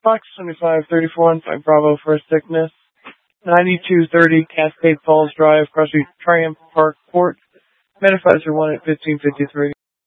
Fox 2534 5 Bravo for sickness. 9230 Cascade Falls Drive, Crosby Triumph Park Court. Manifester 1 at 1553.